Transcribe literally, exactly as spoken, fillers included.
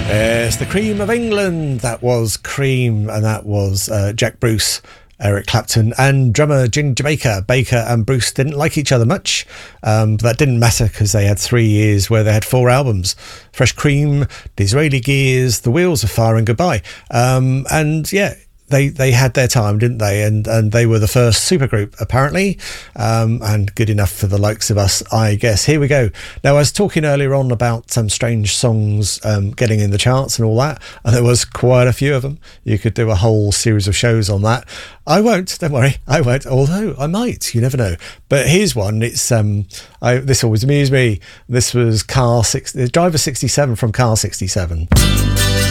It's the Cream of England. That was Cream, and that was uh, Jack Bruce, Eric Clapton, and drummer Ginger Baker. Baker and Bruce didn't like each other much, um, but that didn't matter because they had three years where they had four albums: Fresh Cream, Disraeli Gears, The Wheels of Fire, and Goodbye. Um, and yeah, they they had their time, didn't they? And and they were the first supergroup, apparently, um, and good enough for the likes of us, I guess. Here we go. Now, I was talking earlier on about some strange songs um, getting in the charts and all that, and there was quite a few of them. You could do a whole series of shows on that. I won't, don't worry, I won't, although I might, you never know. But here's one. It's um, I, this always amused me. This was Car six, Driver sixty-seven from Car sixty-seven.